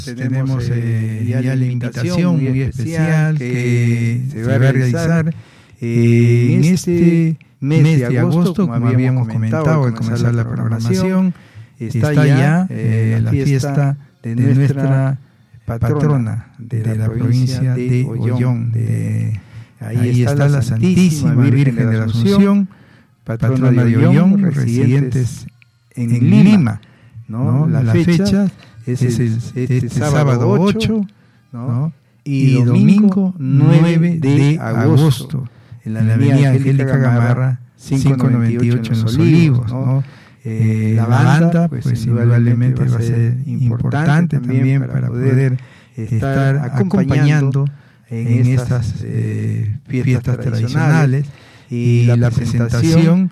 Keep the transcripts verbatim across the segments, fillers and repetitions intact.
tenemos eh, ya la invitación muy especial que se va a realizar eh, en este mes de agosto, como habíamos comentado al comenzar la programación. Está ya eh, la fiesta de nuestra patrona de la provincia de Ollón. De, ahí está la Santísima Virgen de la Asunción, patrona de Ollón, residentes en Lima, ¿no? La fecha es el, este sábado ocho, ¿no? Y domingo nueve de agosto, en la avenida Angélica Gamarra, quinientos noventa y ocho en Los Olivos, ¿no? Eh, la banda, pues, pues indudablemente va a ser importante también para poder estar acompañando en estas eh, fiestas tradicionales, y la presentación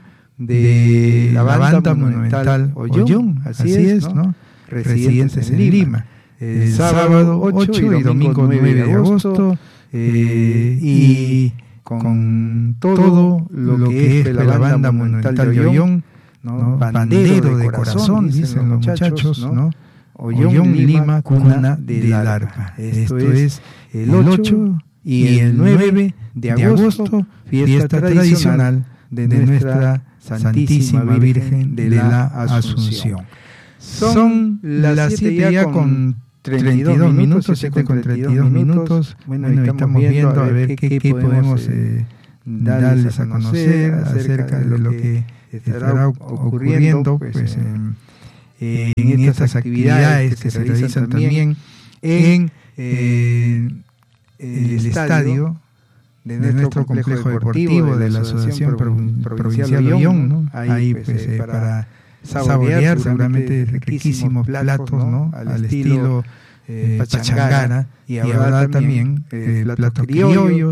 de la banda monumental Ollón, así es, ¿no? Residentes en Lima, el sábado ocho y domingo nueve de agosto, eh, y con todo lo que es la banda monumental de Ollón, ¿no? Bandero de corazón, dicen los muchachos, ¿no? Ollón, Lima, cuna del arpa. Esto es el ocho y el nueve de agosto, fiesta tradicional de nuestra Santísima Virgen de la Asunción. Son las siete ya con treinta y dos minutos, siete con treinta y dos minutos. Bueno, estamos viendo a ver qué, qué podemos eh, darles a conocer acerca de lo que estará ocurriendo pues, pues, en, en estas actividades que se realizan también en eh, el estadio de nuestro complejo deportivo de la Asociación Provincial de Ollón, ¿no? Ahí pues, eh, para saborear seguramente riquísimos platos, ¿no? Al estilo eh, pachangana, y ahora también eh, platos criollos,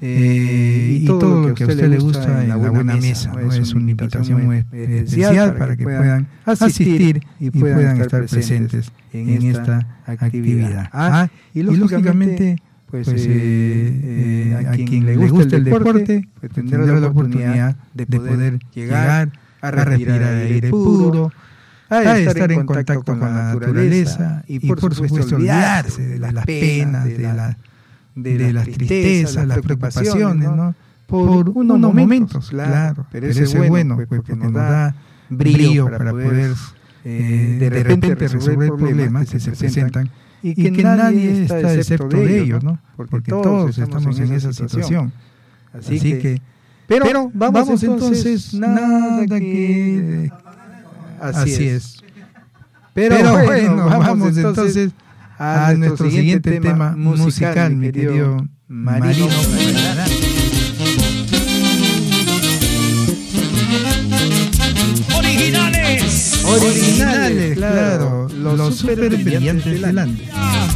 eh, y todo lo que a usted le gusta en la buena mesa, ¿no? Es una invitación muy especial para que puedan asistir y puedan estar presentes en esta actividad. Ah, y lógicamente, pues, pues eh, eh, a quien le gusta el deporte, pues tendrá la oportunidad de poder llegar a respirar aire puro, a estar en contacto con la naturaleza y por supuesto olvidarse de las penas, de, la, de las tristezas, las preocupaciones, ¿no? Por unos momentos, claro, pero eso es bueno, pues, porque nos da brío para poder eh, de repente resolver problemas que se presentan y que, y que nadie está excepto de ellos, ¿no? Porque todos estamos en esa situación. Así que, pero, pero vamos, vamos entonces, nada que... Así, así es. es. Pero, pero bueno, vamos, vamos entonces a, a nuestro siguiente, siguiente tema musical, mi querido Marino. Originales. Originales, claro. Los, los super brillantes del Andes.